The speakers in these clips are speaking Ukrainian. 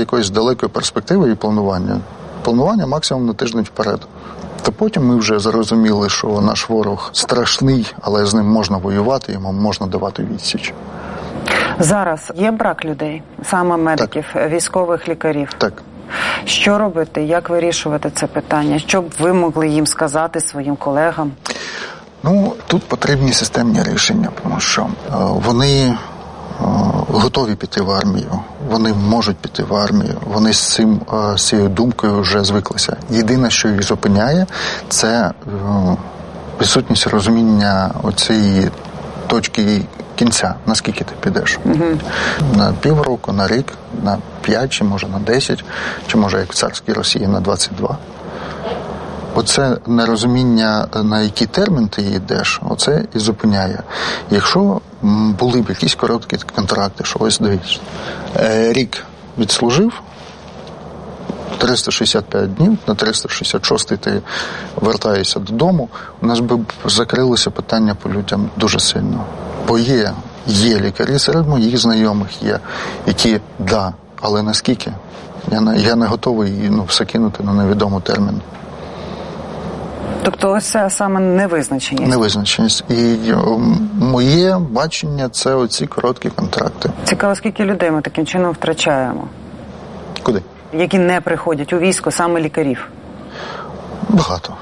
якоїсь далекої перспективи і планування. Планування максимум на тиждень вперед. Та потім ми вже зрозуміли, що наш ворог страшний, але з ним можна воювати, йому можна давати відсіч. Зараз є брак людей, саме медиків, військових лікарів? Так. Що робити, як вирішувати це питання? Що б ви могли їм сказати, своїм колегам? Тут потрібні системні рішення, тому що вони готові піти в армію, вони можуть піти в армію, вони з цією думкою вже звиклися. Єдине, що їх зупиняє, це відсутність розуміння оцієї точки кінця, наскільки ти підеш. На півроку, на рік, на 5, чи може на 10, чи може як в царській Росії на 22. Оце нерозуміння, на який термін ти йдеш, оце і зупиняє. Якщо були б якісь короткі контракти, що ось дивіться, рік відслужив, 365 днів, на 366 ти вертаєшся додому, у нас би закрилося питання по людям дуже сильно. Бо є лікарі, серед моїх знайомих є, які, але наскільки? Я не готовий все кинути на невідомий термін. Тобто ось це саме невизначеність? Невизначеність. І моє бачення – це оці короткі контракти. Цікаво, скільки людей ми таким чином втрачаємо? Куди? Які не приходять у військо, саме лікарів? Багато.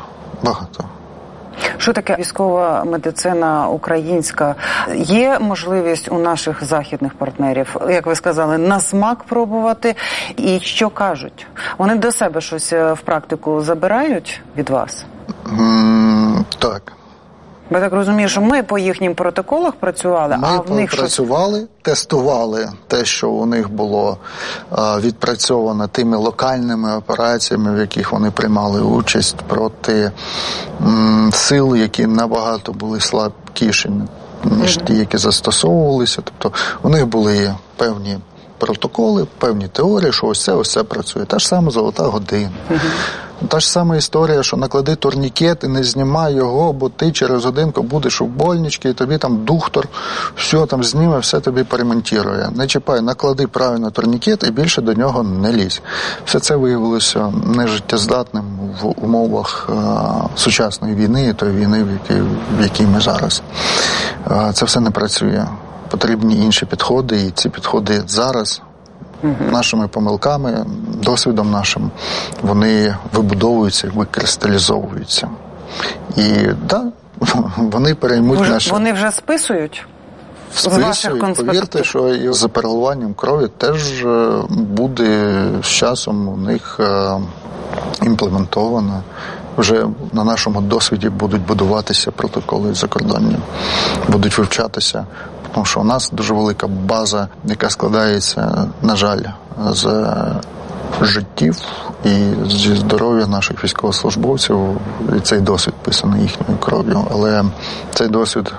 Що таке військова медицина українська? Є можливість у наших західних партнерів, як ви сказали, на смак пробувати? І що кажуть? Вони до себе щось в практику забирають від вас? Так. Я так розумію, що ми по їхнім протоколах працювали, а в них працювали, тестували те, що у них було відпрацьовано тими локальними операціями, в яких вони приймали участь проти сил, які набагато були слабкіші, ніж ті, які застосовувалися. Тобто у них були певні протоколи, певні теорії, що ось це працює. Та ж сама золота година. Та ж сама історія, що наклади турнікет і не знімай його, бо ти через годинку будеш у больничці, і тобі там доктор все там зніме, все тобі поремонтує. Не чіпай, наклади правильно турнікет і більше до нього не лізь. Все це виявилося нежиттєздатним в умовах сучасної війни і тої війни, в якій ми зараз. Це все не працює. Потрібні інші підходи, і ці підходи зараз нашими помилками, досвідом нашим, вони вибудовуються, викристалізовуються. І вони переймуть наші... Вони вже списують? Списують. Повірте, що і за переливанням крові теж буде з часом у них імплементовано. Вже на нашому досвіді будуть будуватися протоколи закордонні, будуть вивчатися. Тому що у нас дуже велика база, яка складається, на жаль, з життів і зі здоров'я наших військовослужбовців. І цей досвід писаний їхньою кров'ю. Але цей досвід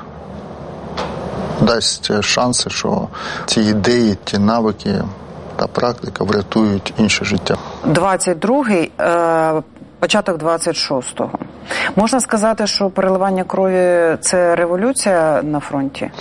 дасть шанси, що ці ідеї, ті навики та практика врятують інше життя. 22-й, початок 26-го. Можна сказати, що переливання крові – це революція на фронті?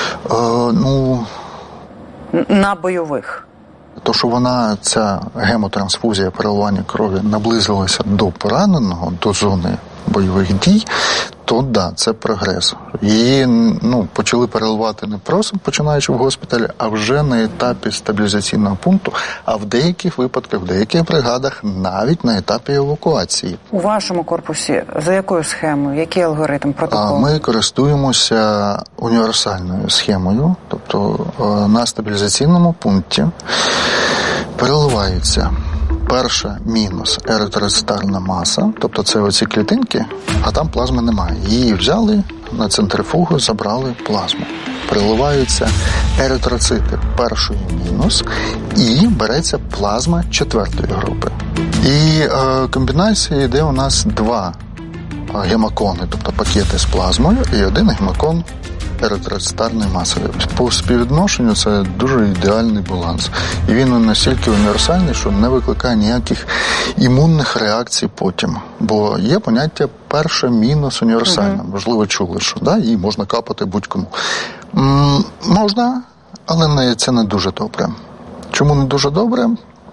На бойових? То, що ця гемотрансфузія, переливання крові наблизилася до пораненого, до зони бойових дій, то це прогрес. Її почали переливати не просто починаючи в госпіталі, а вже на етапі стабілізаційного пункту, а в деяких випадках, в деяких бригадах навіть на етапі евакуації. У вашому корпусі за якою схемою, який алгоритм, протокол? Ми користуємося універсальною схемою, тобто на стабілізаційному пункті переливається перша мінус еритроцитарна маса, тобто це оці клітинки, а там плазми немає. Її взяли на центрифугу, забрали плазму. Переливаються еритроцити першої мінус і береться плазма четвертої групи. І комбінація йде у нас 2 гемокони, тобто пакети з плазмою і 1 гемокон еритроцитарної маси. По співвідношенню це дуже ідеальний баланс. І він настільки універсальний, що не викликає ніяких імунних реакцій потім. Бо є поняття перша мінус універсальна. Можливо, чули, що її можна капати будь-кому. Можна, але це не дуже добре. Чому не дуже добре?